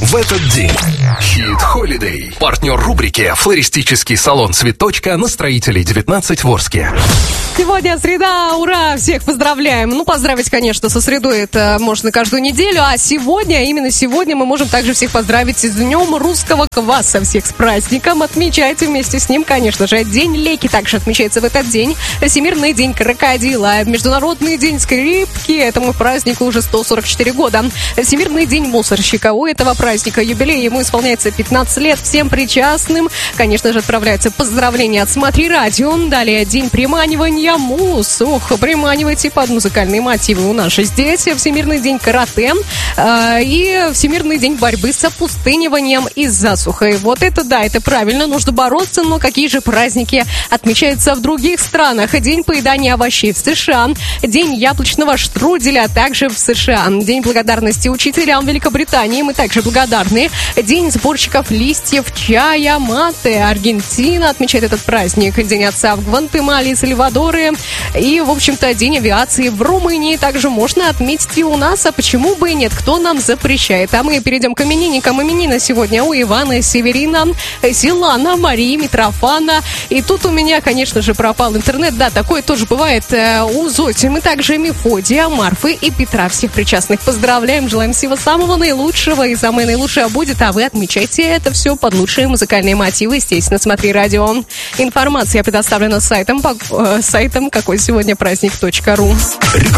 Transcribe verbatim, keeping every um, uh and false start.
в этот день. Hit Holiday. Партнер рубрики «Флористический салон Цветочка» на Строителей девятнадцать в Орске. Сегодня среда, ура, всех поздравляем. Ну, поздравить, конечно, со средой это можно каждую неделю, а сегодня, именно сегодня мы можем также всех поздравить с Днем русского кваса. Всех с праздником. Отмечайте вместе с ним, конечно же, День Леки также отмечается в этот день. Всемирный день крокодила, Международный день скрипки, этому празднику уже сто сорок четыре года. Всемирный день мусорщика, у этого праздника юбилей, ему исполняется пятнадцать лет. Всем причастным, конечно же, отправляются поздравления от «Смотри радио». Далее день приманивания мус. Ох, приманивайте под музыкальные мотивы. У нас же здесь Всемирный день карате э, и Всемирный день борьбы с опустыниванием и засухой. Вот это да, это правильно, нужно бороться, но какие же праздники отмечаются в других странах? День поедания овощей в США, день яблочного штруделя также в США, день благодарности учителям Великобритании, мы также благодарны, день сборщиков листьев чая мате, Аргентина отмечает этот праздник, день отца в Гватемале, Сальвадоре и, в общем-то, день авиации в Румынии также можно отметить и у нас, а почему бы и нет, кто нам запрещает? А мы перейдем к именинникам. Именина сегодня у Ивана, Северина, Силана, Марии, Митрофана. И тут у меня, конечно же, пропал интернет. Да, такое тоже бывает э, у Зоти. Мы также Мефодия, Марфы и Петра. Всех причастных поздравляем. Желаем всего самого наилучшего. И самое наилучшее будет, а вы отмечайте это все под лучшие музыкальные мотивы. Естественно, «Смотри радио». Информация предоставлена сайтом, по, э, сайтом какой сегодня праздник точка ру.